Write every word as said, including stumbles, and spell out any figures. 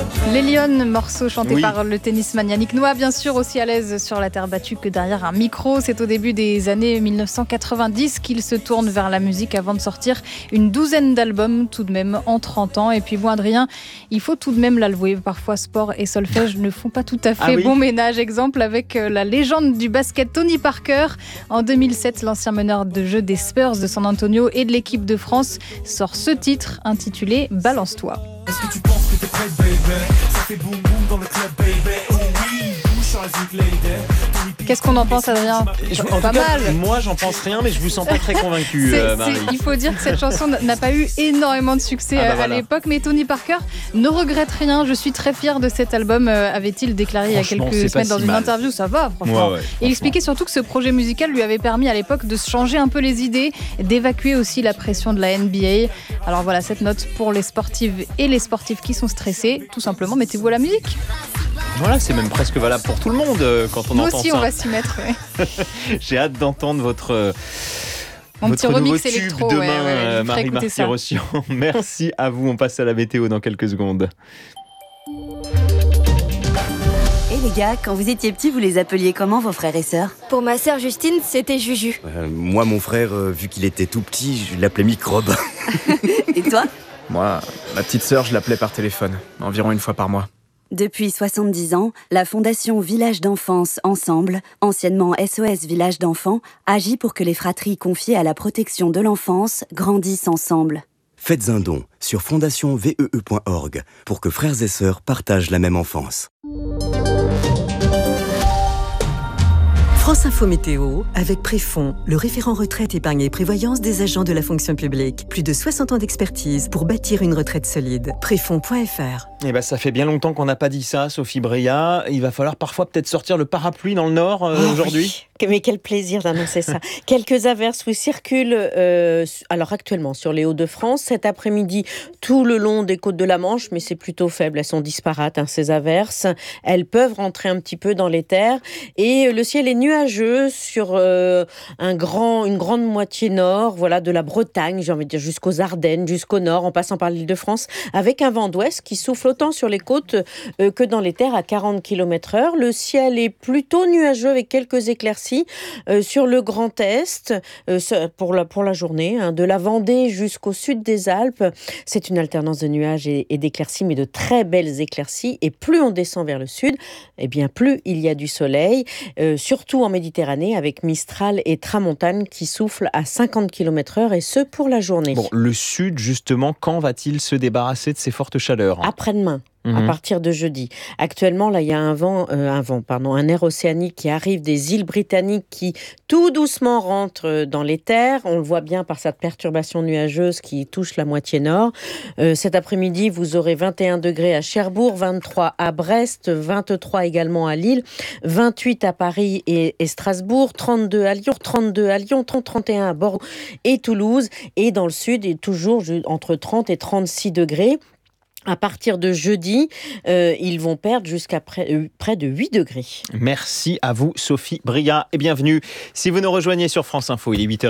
Les Lyonnes, morceau chanté Oui. par le tennisman Yannick Noah, bien sûr aussi à l'aise sur la terre battue que derrière un micro. C'est au début des années dix-neuf cent quatre-vingt-dix qu'il se tourne vers la musique avant de sortir une douzaine d'albums tout de même en trente ans. Et puis bon, Adrien, il faut tout de même l'avouer, parfois sport et solfège ne font pas tout à fait Ah oui. bon ménage. Exemple avec la légende du basket Tony Parker. En deux mille sept, l'ancien meneur de jeu des Spurs de San Antonio et de l'équipe de France sort ce titre intitulé Balance-toi. Est-ce que tu penses que t'es prêt, baby? Ça fait boum boum dans le club, baby. Oh oui, bouge sur la zik, lady. Qu'est-ce qu'on en pense, Adrien? Je- en Pas tout cas, mal. moi, j'en pense rien, mais je vous sens pas très convaincu, C'est- euh, c'est- Marie. il faut dire que cette chanson n'a pas eu énormément de succès Ah bah euh, à voilà. l'époque, mais Tony Parker ne regrette rien. Je suis très fier de cet album, euh, avait-il déclaré il y a Franchement, quelques c'est pas semaines dans si une mal. interview. Ça va, franchement. Ouais, ouais, Il franchement. expliquait surtout que ce projet musical lui avait permis à l'époque de se changer un peu les idées, d'évacuer aussi la pression de la N B A. Alors voilà, cette note pour les sportives et les sportifs qui sont stressés. Tout simplement, mettez-vous à la musique. Voilà, c'est même presque valable pour tout le monde euh, quand on Nous entend aussi, ça. on va s'y mettre. ouais. J'ai hâte d'entendre votre, euh, Mon votre petit nouveau remix tube électro. demain, ouais, ouais, je euh, vous ferai Marie écouter ça. Marty-Rossian. Merci à vous. On passe à la météo dans quelques secondes. Et les gars, quand vous étiez petits, vous les appeliez comment vos frères et sœurs? Pour ma sœur Justine, c'était Juju. Euh, moi, mon frère, euh, vu qu'il était tout petit, je l'appelais Microbe. Et toi? Moi, ma petite sœur, je l'appelais par téléphone, environ une fois par mois. Depuis soixante-dix ans, la Fondation Village d'Enfance Ensemble, anciennement S O S Village d'Enfants, agit pour que les fratries confiées à la protection de l'enfance grandissent ensemble. Faites un don sur fondation vee point org pour que frères et sœurs partagent la même enfance. France Info Météo, avec Préfond, le référent retraite, épargne et prévoyance des agents de la fonction publique. Plus de soixante ans d'expertise pour bâtir une retraite solide. Préfond point f r. Eh ben, ça fait bien longtemps qu'on n'a pas dit ça, Sophie Breillat. Il va falloir parfois peut-être sortir le parapluie dans le Nord euh, Oh aujourd'hui. oui. Mais quel plaisir d'annoncer ça. Quelques averses oui, circulent euh, alors actuellement sur les Hauts-de-France. Cet après-midi, tout le long des côtes de la Manche, mais c'est plutôt faible. Elles sont disparates, hein, ces averses. Elles peuvent rentrer un petit peu dans les terres. Et le ciel est nuageux sur euh, un grand, une grande moitié nord, voilà, de la Bretagne, j'ai envie de dire jusqu'aux Ardennes, jusqu'au nord, en passant par l'Île-de-France, avec un vent d'ouest qui souffle autant sur les côtes euh, que dans les terres à quarante kilomètres heure. Le ciel est plutôt nuageux avec quelques éclaircies euh, sur le Grand Est euh, pour, la, pour la journée, hein, de la Vendée jusqu'au sud des Alpes. C'est une alternance de nuages et, et d'éclaircies, mais de très belles éclaircies. Et plus on descend vers le sud, eh bien plus il y a du soleil, euh, surtout en Méditerranée, avec Mistral et Tramontane qui soufflent à cinquante kilomètres heure, et ce pour la journée. Bon, le Sud, justement, quand va-t-il se débarrasser de ces fortes chaleurs? Après-demain. Mmh. À partir de jeudi. Actuellement, là, il y a un vent, euh, un vent, pardon, un air océanique qui arrive des îles britanniques qui tout doucement rentre dans les terres. On le voit bien par cette perturbation nuageuse qui touche la moitié nord. Euh, cet après-midi, vous aurez vingt et un degrés à Cherbourg, vingt-trois à Brest, vingt-trois également à Lille, vingt-huit à Paris et, et Strasbourg, trente-deux à Lyon, trente-deux à Lyon, trente, trente et un à Bordeaux et Toulouse. Et dans le sud, et toujours entre trente et trente-six degrés. À partir de jeudi, euh, ils vont perdre jusqu'à près, euh, près de huit degrés. Merci à vous, Sophie Breillat, et bienvenue. Si vous nous rejoignez sur France Info, il est huit heures.